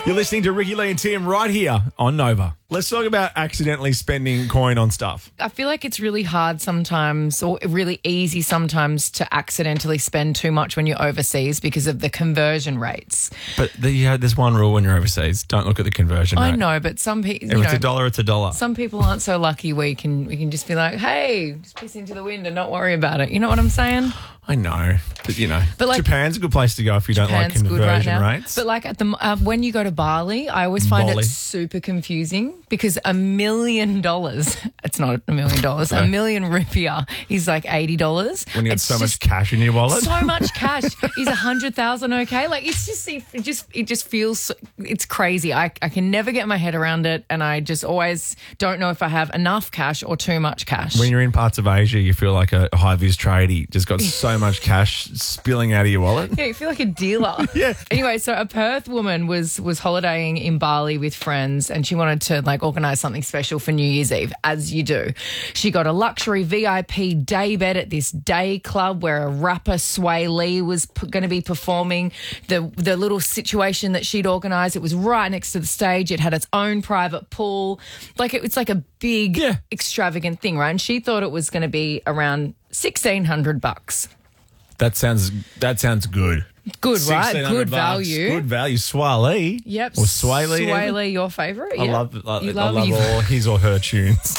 You're listening to Ricky Lee and Tim right here on Nova. Let's talk about accidentally spending coin on stuff. I feel like it's really hard sometimes, or really easy sometimes, to accidentally spend too much when you're overseas because of the conversion rates. But there's one rule when you're overseas. Don't look at the conversion rate. I know, but some people, If it's $1, it's $1. Some people aren't so lucky. We can just be like, hey, just piss into the wind and not worry about it. You know what I'm saying? I know, but like, Japan's a good place to go if you don't like conversion rates. But like when you go to Bali, I always find it super confusing because $1 million, it's not $1 million, $1 million rupiah is like $80. When you have so much cash in your wallet. So much cash. Is 100,000 okay? Like it just feels, it's crazy. I can never get my head around it, and I just always don't know if I have enough cash or too much cash. When you're in parts of Asia, you feel like a high-vis tradie, just got so much cash spilling out of your wallet. Yeah, you feel like a dealer. Yeah. Anyway, so a Perth woman was holidaying in Bali with friends, and she wanted to like organise something special for New Year's Eve, as you do. She got a luxury VIP day bed at this day club where a rapper Sway Lee was going to be performing. The little situation that she'd organised, it was right next to the stage. It had its own private pool. Like it's like a big, extravagant thing, right? And she thought it was going to be around $1,600. That sounds good. Good, right? Good value. Good value. Sway. Yep. Or Sway Lee. Sway Lee, your favourite? I love all his or her tunes.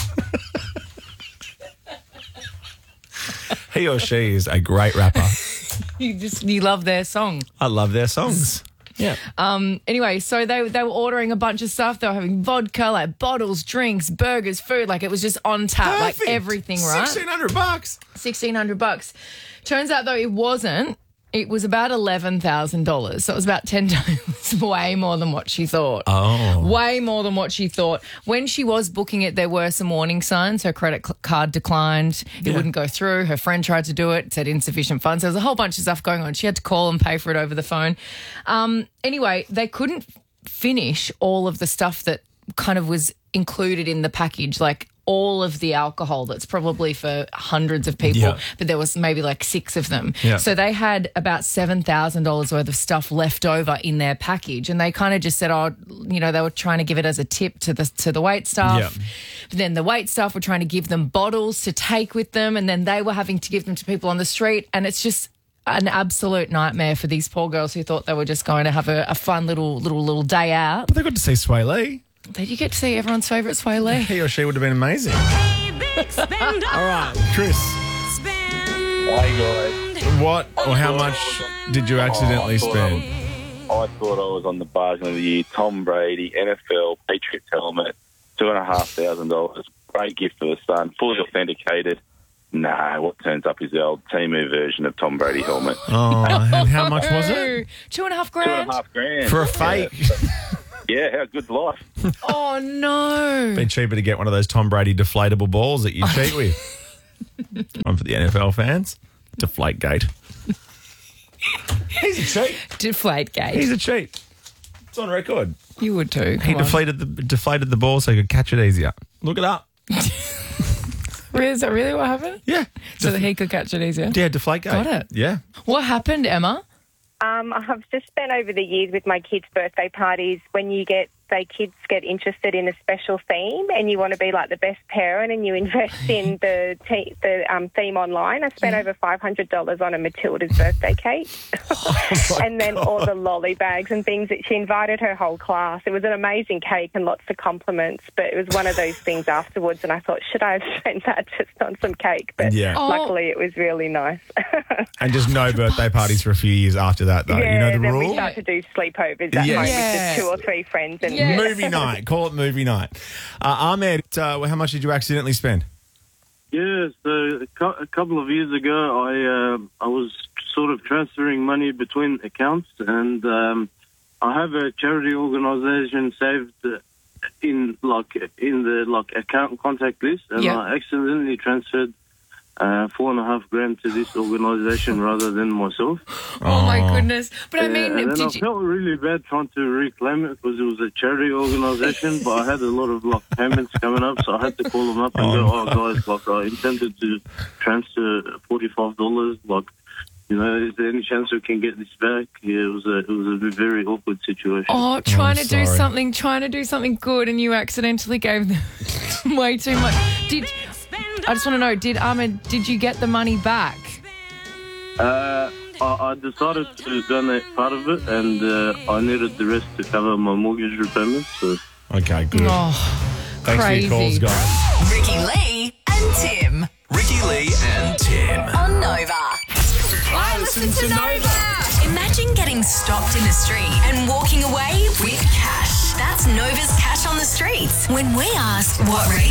He or she is a great rapper. You love their song. I love their songs. Yeah. Anyway, so they were ordering a bunch of stuff. They were having vodka, like bottles, drinks, burgers, food. Like it was just on tap, Perfect. like everything, right? $1,600. $1,600. Turns out though it wasn't. It was about $11,000. So it was about 10 times way more than what she thought. Oh. Way more than what she thought. When she was booking it, there were some warning signs. Her credit card declined. It wouldn't go through. Her friend tried to do it, said insufficient funds. There was a whole bunch of stuff going on. She had to call and pay for it over the phone. Anyway, they couldn't finish all of the stuff that kind of was included in the package, like all of the alcohol that's probably for hundreds of people, but there was maybe like 6 of them. Yeah. So they had about $7,000 worth of stuff left over in their package, and they kind of just said, they were trying to give it as a tip to the wait staff. Yeah. But then the wait staff were trying to give them bottles to take with them, and then they were having to give them to people on the street, and it's just an absolute nightmare for these poor girls who thought they were just going to have a fun little day out. But they got to see Sway Lee. Did you get to see everyone's favourite Sway Lee? He or she would have been amazing. All right, Chris. Hey guys. What or how much did you accidentally spend? I thought I was on the bargain of the year. Tom Brady, NFL, Patriots helmet, $2,500. Great gift for the son, fully authenticated. No, what turns up is the old Temu version of Tom Brady helmet. Oh, and how much was it? $2,500. $2,500 For a fake? Yeah, how good's life? Oh, no. Been cheaper to get one of those Tom Brady deflatable balls that you cheat with. One for the NFL fans. Deflategate. He's a cheat. Deflategate. He's a cheat. It's on record. You would too. He deflated the ball so he could catch it easier. Look it up. Is that really what happened? Yeah. So that he could catch it easier? Yeah, Deflategate. Got it. Yeah. What happened, Emma? I've just spent over the years with my kids' birthday parties when kids get interested in a special theme and you want to be like the best parent and you invest in the theme online. I spent over $500 on a Matilda's birthday cake and then all the lolly bags and things that she invited her whole class. It was an amazing cake and lots of compliments, but it was one of those things afterwards and I thought, should I have spent that just on some cake? But luckily it was really nice. And just no birthday parties for a few years after that, though. Yeah, you know the then rule? we start to do sleepovers at home with just 2 or 3 friends. And Movie night. Call it movie night. Ahmed, how much did you accidentally spend? Yeah, so a couple of years ago, I was sort of transferring money between accounts, and I have a charity organisation saved in the account contact list, and I accidentally transferred $4,500 to this organisation rather than myself. Oh my goodness! But I mean, and then I felt really bad trying to reclaim it because it was a charity organisation, but I had a lot of payments coming up, so I had to call them up and go, "Oh guys, I intended to transfer $45. is there any chance we can get this back? Yeah, it was a very awkward situation. Oh, trying to do sorry. something good, and you accidentally gave them way too much. I just want to know, did you get the money back? I decided to donate part of it, and I needed the rest to cover my mortgage repayments. So. Okay, good. Oh, Thanks crazy. for your calls, guys. Ricky Lee and Tim. Ricky Lee and Tim. On Nova. I listen to Nova. Imagine getting stopped in the street and walking away with cash. That's Nova's Cash on the Streets. When we ask what radio